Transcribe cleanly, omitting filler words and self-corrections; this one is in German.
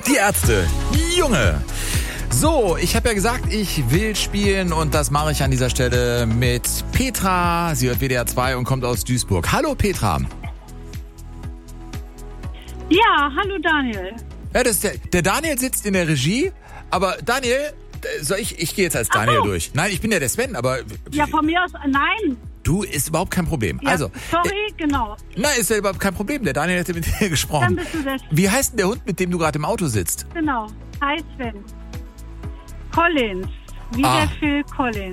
Die Ärzte. Junge. So, ich habe ja gesagt, ich will spielen und das mache ich an dieser Stelle mit Petra. Sie hört WDR 2 und kommt aus Duisburg. Hallo Petra. Ja, hallo Daniel. Ja, das ist der Daniel sitzt in der Regie, aber Daniel, ich gehe jetzt als Daniel durch. Nein, ich bin ja der Sven, aber... Ja, von mir aus, nein. Du, ist überhaupt kein Problem. Ja, also, sorry, genau. Nein, ist ja überhaupt kein Problem. Der Daniel hat mit dir gesprochen. Dann bist du der Wie heißt denn der Hund, mit dem du gerade im Auto sitzt? Genau. Hi Sven. Collins. Wie der Phil Collins.